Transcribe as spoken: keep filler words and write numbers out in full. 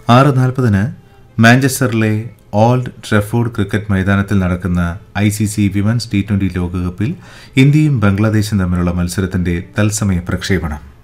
ആറ് നാൽപ്പതിന് മാഞ്ചസ്റ്ററിലെ old Trafford cricket മൈതാനത്തിൽ നടക്കുന്ന I C C women's T twenty ലോകകപ്പിൽ ഇന്ത്യയും ബംഗ്ലാദേശും തമ്മിലുള്ള മത്സരത്തിന്റെ തത്സമയ പ്രക്ഷേപണം.